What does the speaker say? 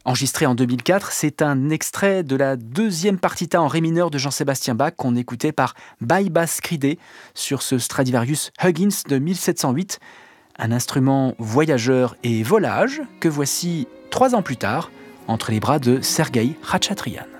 Enregistré en 2004, c'est un extrait de la deuxième partita en ré mineur de Jean-Sébastien Bach qu'on écoutait par Baibas Cridé sur ce Stradivarius Huggins de 1708, un instrument voyageur et volage que voici 3 ans plus tard entre les bras de Sergueï Khatchatryan.